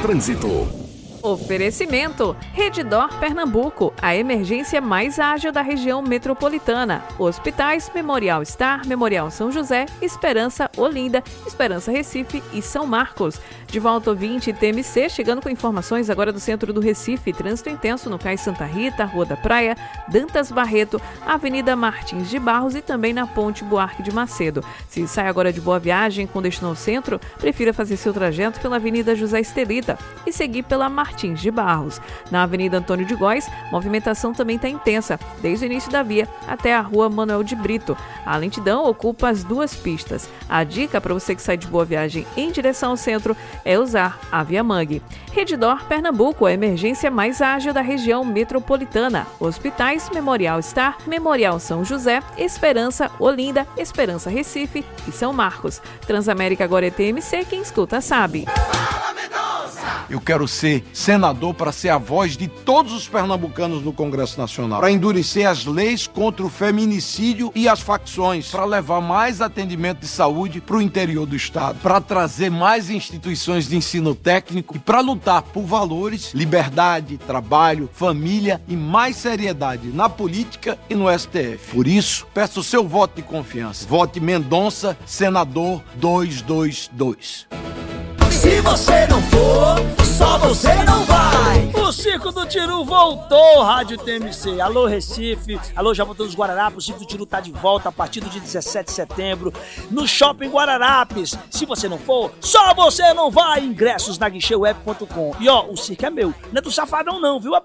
trânsito. Oferecimento: Redditor Pernambuco, a emergência mais ágil da região metropolitana. Hospitais Memorial Star, Memorial São José, Esperança Olinda, Esperança Recife e São Marcos. De volta ao 20 TMC, chegando com informações agora do centro do Recife. Trânsito intenso no Cais Santa Rita, Rua da Praia, Dantas Barreto, Avenida Martins de Barros e também na Ponte Buarque de Macedo. Se sai agora de Boa Viagem com destino ao centro, prefira fazer seu trajeto pela Avenida José Estelita e seguir pela Martins de Barros. Na Avenida Antônio de Góes, movimentação também está intensa, desde o início da via até a Rua Manuel de Brito. A lentidão ocupa as duas pistas. A dica para você que sai de Boa Viagem em direção ao centro é usar a Via Mangue. Redditor Pernambuco, a emergência mais ágil da região metropolitana. Hospitais Memorial Star, Memorial São José, Esperança Olinda, Esperança Recife e São Marcos. Transamérica agora é TMC, quem escuta sabe. Eu quero ser senador para ser a voz de todos os pernambucanos no Congresso Nacional, para endurecer as leis contra o feminicídio e as facções, para levar mais atendimento de saúde para o interior do estado, para trazer mais instituições de ensino técnico e para lutar por valores, liberdade, trabalho, família e mais seriedade na política e no STF. Por isso, peço o seu voto de confiança. Vote Mendonça, senador 222. Se você não for, só você não vai. O Circo do Tiru voltou, Rádio TMC. Alô, Recife. Alô, Jaboatão dos Guararapes. O Circo do Tiru tá de volta a partir do dia 17 de setembro no Shopping Guararapes. Se você não for, só você não vai. Ingressos na guicheweb.com. E ó, o circo é meu. Não é do Safadão não, viu?